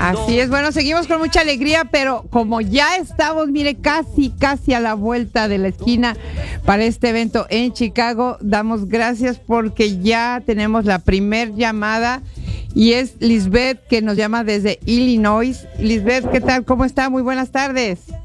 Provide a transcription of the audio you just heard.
Así es, bueno, seguimos con mucha alegría, pero como ya estamos, mire, casi a la vuelta de la esquina para este evento en Chicago, damos gracias porque ya tenemos la primer llamada y es Lisbeth que nos llama desde Illinois. Lisbeth, ¿qué tal? ¿Cómo está? Muy buenas tardes.